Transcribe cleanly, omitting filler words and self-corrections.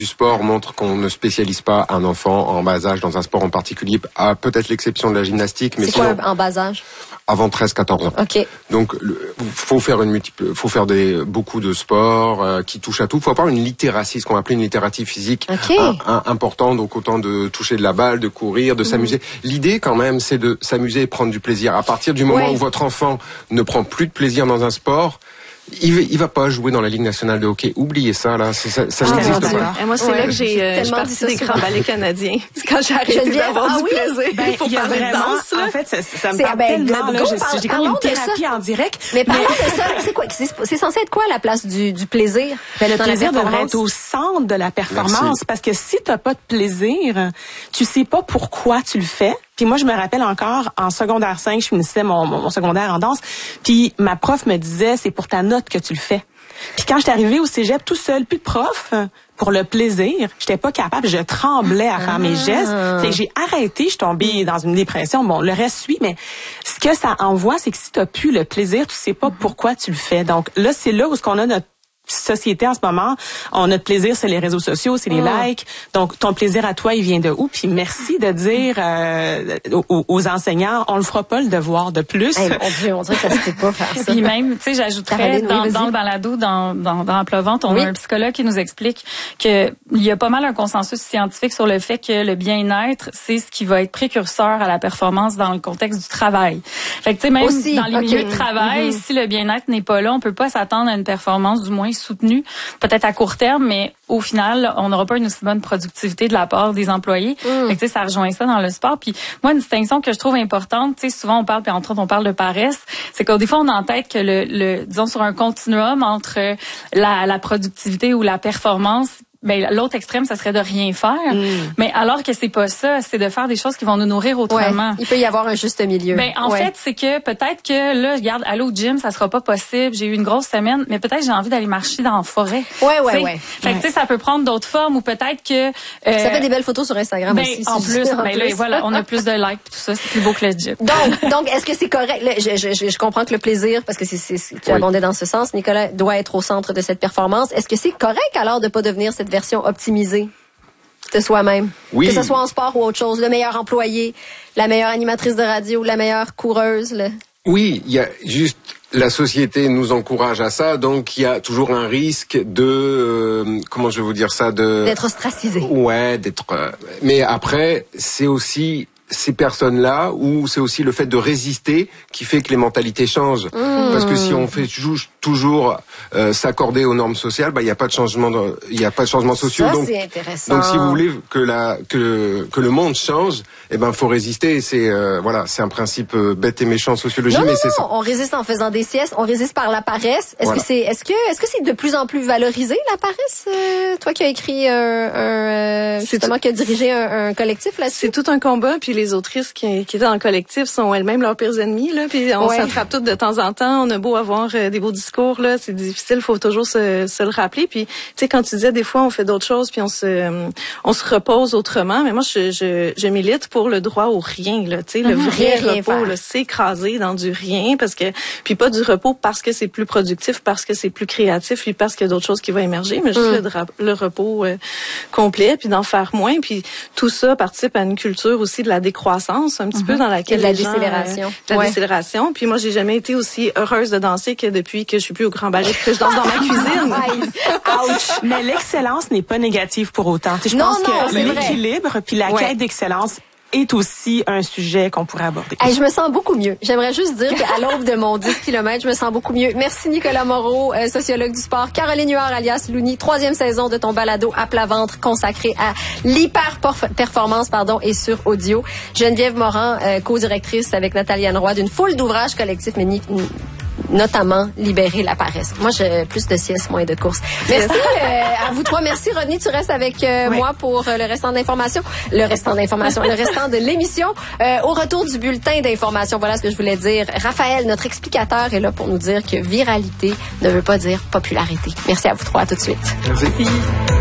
du sport montre qu'on ne spécialise pas un enfant en bas âge dans un sport en particulier, à peut-être l'exception de la gymnastique, mais sinon... C'est quoi en bas âge? Avant 13-14 ans. OK. Donc, faut faire beaucoup de sports qui touchent à tout. Faut avoir une littératie, ce qu'on appelle une littératie physique importante. Donc, autant de toucher de la balle, de courir, de s'amuser. L'idée, quand même, c'est de s'amuser et prendre du plaisir. À partir du moment où votre enfant ne prend plus de plaisir dans un sport, il va pas jouer dans la Ligue nationale de hockey. Oubliez ça, là. Ça n'existe pas. Et moi, c'est là que je suis partie des grands ballets canadiens. C'est quand j'ai arrêté d'avoir du plaisir. Il faut parler de danse, là. En fait, ça me parle tellement, là. J'ai comme une thérapie en direct. Mais parlons de ça. C'est quoi? C'est censé être quoi la place du plaisir? Le plaisir devrait être au centre de la performance. Merci. Parce que si t'as pas de plaisir, tu sais pas pourquoi tu le fais. Puis moi, je me rappelle encore, en secondaire 5, je finissais mon secondaire en danse, puis ma prof me disait, c'est pour ta note que tu le fais. Puis quand j'étais arrivée au cégep tout seul, plus de prof, pour le plaisir, j'étais pas capable, je tremblais à faire mes gestes. Fait que j'ai arrêté, je suis tombée dans une dépression. Bon, le reste suit, mais ce que ça envoie, c'est que si t'as plus le plaisir, tu sais pas pourquoi tu le fais. Donc là, c'est là où ce qu'on a notre société en ce moment, notre plaisir, c'est les réseaux sociaux, c'est les likes. Donc, ton plaisir à toi, il vient de où? Puis merci de dire aux enseignants, on le fera pas le devoir de plus. Hey, mon Dieu, on dirait que ça se peut pas faire ça. Puis même, tu sais, j'ajouterais dans le balado, dans Pleuvante, on a un psychologue qui nous explique que il y a pas mal un consensus scientifique sur le fait que le bien-être, c'est ce qui va être précurseur à la performance dans le contexte du travail. Fait que tu sais, même dans les milieux de travail, si le bien-être n'est pas là, on peut pas s'attendre à une performance du moins soutenue, peut-être à court terme, mais au final, on n'aura pas une aussi bonne productivité de la part des employés. Fait que, tu sais, ça rejoint ça dans le sport. Puis moi, une distinction que je trouve importante, tu sais, souvent on parle, puis entre autres on parle de paresse, c'est qu'au des fois on a en tête que disons sur un continuum entre la productivité ou la performance, ben l'autre extrême, ça serait de rien faire. Mais alors que c'est pas ça, c'est de faire des choses qui vont nous nourrir autrement. Ouais, il peut y avoir un juste milieu. Ben en fait, c'est que peut-être que là, regarde, aller au gym, ça sera pas possible. J'ai eu une grosse semaine, mais peut-être j'ai envie d'aller marcher dans la forêt. Ouais. Fait que tu sais, ça peut prendre d'autres formes ou peut-être que ça fait des belles photos sur Instagram aussi. En plus, là, voilà, on a plus de likes, tout ça, c'est plus beau que le gym. Donc, est-ce que c'est correct? Là, je comprends que le plaisir, parce que tu abondais dans ce sens, Nicolas, doit être au centre de cette performance. Est-ce que c'est correct alors de pas devenir cette version optimisée de soi-même? Oui. Que ce soit en sport ou autre chose, le meilleur employé, la meilleure animatrice de radio, la meilleure coureuse. Oui, il y a juste la société nous encourage à ça, donc il y a toujours un risque de comment je vais vous dire ça, d'être ostracisé. Ouais, mais après c'est aussi ces personnes-là, ou c'est aussi le fait de résister qui fait que les mentalités changent. Parce que si on fait toujours s'accorder aux normes sociales, il y a pas de changement, social. Ça, donc, c'est intéressant. Donc si vous voulez que le monde change, faut résister. C'est c'est un principe bête et méchant sociologique. Non, ça. On résiste en faisant des siestes, on résiste par la paresse. Est-ce que c'est de plus en plus valorisé la paresse? Toi qui as écrit justement qui a dirigé un collectif là-dessus. C'est tout un combat, puis les autrices qui étaient dans le collectif sont elles-mêmes leurs pires ennemis, là, puis on s'attrape toutes de temps en temps. On a beau avoir des beaux discours, là, c'est difficile, faut toujours se le rappeler. Puis, tu sais, quand tu disais des fois on fait d'autres choses, puis on se repose autrement, mais moi je milite pour le droit au rien, là, tu sais, le vrai repos, là, s'écraser dans du rien, puis pas du repos parce que c'est plus productif, parce que c'est plus créatif, puis parce qu'il y a d'autres choses qui vont émerger, mais juste le repos complet, puis d'en faire moins, puis tout ça participe à une culture aussi de la décroissance un petit peu dans laquelle de la décélération. Décélération. Puis moi, j'ai jamais été aussi heureuse de danser que depuis que je suis plus au Grand Ballet, que je danse dans ma cuisine. Ouch! Mais l'excellence n'est pas négative pour autant. Je pense que l'équilibre puis la quête d'excellence est aussi un sujet qu'on pourrait aborder. Hey, je me sens beaucoup mieux. J'aimerais juste dire qu'à l'aube de mon 10 km, je me sens beaucoup mieux. Merci Nicolas Moreau, sociologue du sport. Caroline Huard, alias Louni, 3e saison de ton balado à plat ventre consacré à l'hyper-performance, et sur audio. Geneviève Morin, co-directrice avec Nathalie Anne Roy d'une foule d'ouvrages collectifs, mais notamment libérer la paresse. Moi, j'ai plus de sieste, moins de courses. Merci à vous trois. Merci Rodney, tu restes avec moi pour le restant d'informations. Le restant de l'émission. Au retour du bulletin d'information, voilà ce que je voulais dire. Raphaël, notre explicateur, est là pour nous dire que viralité ne veut pas dire popularité. Merci à vous trois. À tout de suite. Merci.